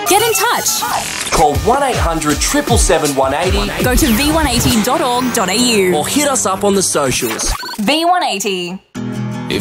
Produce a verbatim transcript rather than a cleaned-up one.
Get in touch. Call one eight hundred seven seven seven one eight zero. Go to v one eighty dot org dot a u or hit us up on the socials. V one eighty.